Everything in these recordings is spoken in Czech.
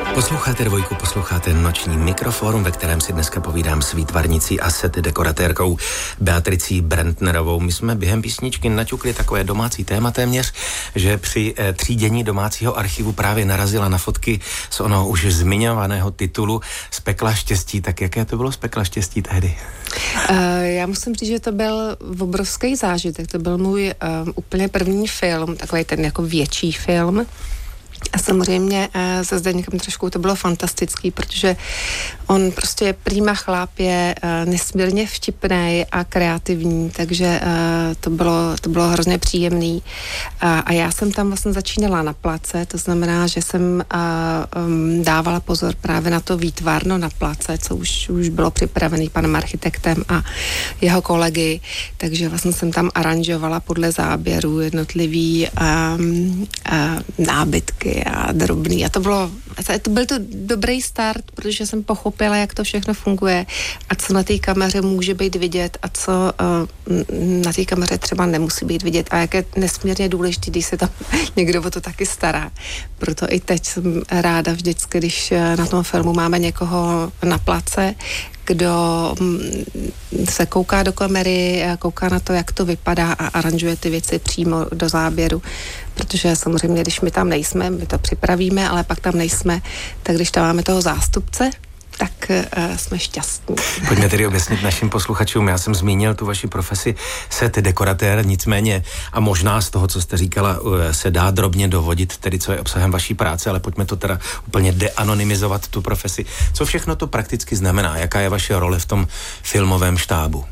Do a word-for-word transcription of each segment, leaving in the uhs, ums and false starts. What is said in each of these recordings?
Posloucháte Dvojku, posloucháte Noční mikrofórum, ve kterém si dneska povídám s výtvarnicí a set dekoratérkou Beatricí Brentnerovou. My jsme během písničky naťukli takové domácí téma téměř, že při eh, třídění domácího archivu právě narazila na fotky z onoho už zmiňovaného titulu Z pekla štěstí. Tak jaké to bylo Z pekla štěstí tehdy? Uh, já musím říct, že to byl obrovský zážitek. To byl můj uh, úplně první film, takový ten jako větší film. A samozřejmě uh, se Zdeňkem Troškou to bylo fantastický, protože on prostě je prýma chlap, je uh, nesmírně vtipnej a kreativní, takže uh, to bylo, to bylo hrozně příjemný. Uh, a já jsem tam vlastně začínala na place, to znamená, že jsem uh, um, dávala pozor právě na to výtvarno na place, co už, už bylo připravený panem architektem a jeho kolegy, takže vlastně jsem tam aranžovala podle záběru jednotlivý um, uh, nábytky a drobný. A to bylo, to byl to dobrý start, protože jsem pochopila, jak to všechno funguje a co na té kameře může být vidět a co uh, na té kameře třeba nemusí být vidět a jak je nesmírně důležitý, když se tam někdo o to taky stará. Proto i teď jsem ráda vždycky, když na tom filmu máme někoho na place, kdo se kouká do kamery, kouká na to, jak to vypadá a aranžuje ty věci přímo do záběru. Protože samozřejmě, když my tam nejsme, my to připravíme, ale pak tam nejsme, tak když tam máme toho zástupce, tak uh, jsme šťastní. Pojďme tedy objasnit našim posluchačům. Já jsem zmínil tu vaši profesi set dekoratér, nicméně a možná z toho, co jste říkala, uh, se dá drobně dovodit, tedy co je obsahem vaší práce, ale pojďme to teda úplně deanonymizovat, tu profesi. Co všechno to prakticky znamená? Jaká je vaše role v tom filmovém štábu?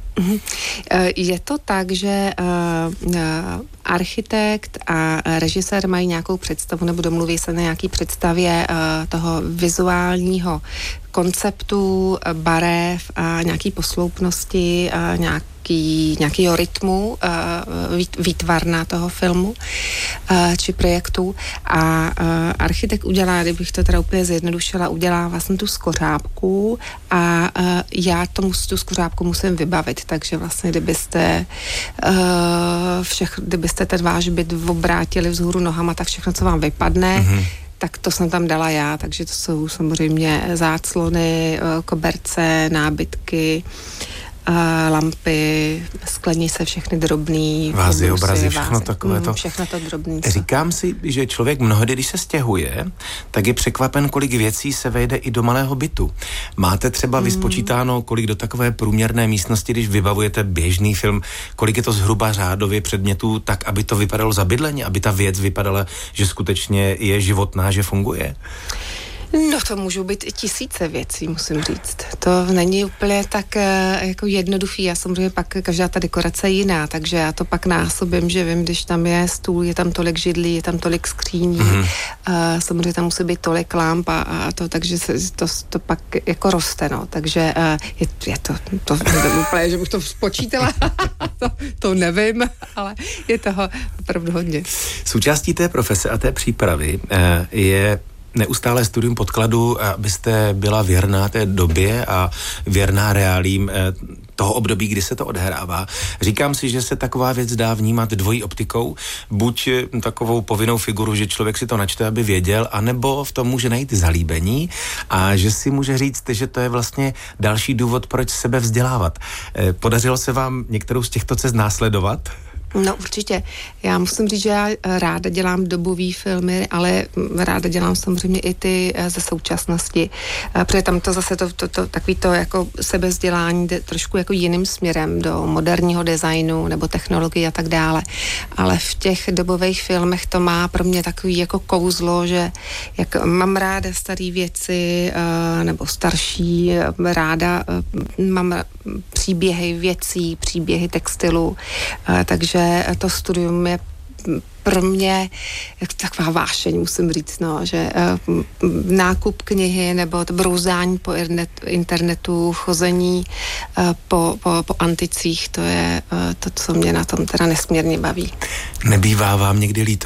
Je to tak, že uh, architekt a režisér mají nějakou představu nebo domluví se na nějaký představě uh, toho vizuálního konceptu, barev a nějaký posloupnosti a nějak nějakého rytmu, výtvarna toho filmu či projektu a architekt udělá, kdybych to teda úplně zjednodušila, udělá vlastně tu skořápku a já tomu, tu skořápku musím vybavit, takže vlastně kdybyste všech, kdybyste ten váš byt obrátili vzhůru nohama, tak všechno, co vám vypadne, mm-hmm. tak to jsem tam dala já, takže to jsou samozřejmě záclony, koberce, nábytky, Uh, lampy, sklenice, všechny drobný. Vázy, obrazy, všechno takové to. Všechno to drobný. Říkám si, že člověk mnohdy, když se stěhuje, tak je překvapen, kolik věcí se vejde i do malého bytu. Máte třeba mm. vyspočítáno, kolik do takové průměrné místnosti, když vybavujete běžný film, kolik je to zhruba řádově předmětů, tak aby to vypadalo za bydlení, aby ta věc vypadala, že skutečně je životná, že funguje? No to můžou být i tisíce věcí, musím říct. To není úplně tak jako jednoduchý. Já samozřejmě pak každá ta dekorace je jiná, takže já to pak násobím, že vím, když tam je stůl, je tam tolik židlí, je tam tolik skříní, mm-hmm. uh, samozřejmě tam musí být tolik lamp a, a to, takže se, to, to pak jako roste, no. Takže uh, je, je to, to nevím úplně, že bych to spočítala, to, to nevím, ale je toho opravdu hodně. Součástí té profese a té přípravy uh, je neustále studium podkladu, abyste byla věrná té době a věrná reálím toho období, kdy se to odhrává. Říkám si, že se taková věc dá vnímat dvojí optikou, buď takovou povinnou figuru, že člověk si to načte, aby věděl, anebo v tom může najít zalíbení a že si může říct, že to je vlastně další důvod, proč sebe vzdělávat. Podařilo se vám některou z těchto cest následovat? No určitě. Já musím říct, že já ráda dělám dobový filmy, ale ráda dělám samozřejmě i ty ze současnosti, protože tam to zase to, to, to takový to jako sebevzdělání jde trošku jako jiným směrem do moderního designu nebo technologie a tak dále. Ale v těch dobových filmech to má pro mě takový jako kouzlo, že jak mám ráda staré věci nebo starší, ráda mám příběhy věcí, příběhy textilu, takže to studium je pro mě taková vášeň, musím říct, no, že uh, nákup knihy nebo to brouzání po internetu, chození uh, po, po, po anticích, to je uh, to, co mě na tom teda nesmírně baví. Nebývá vám někdy líto,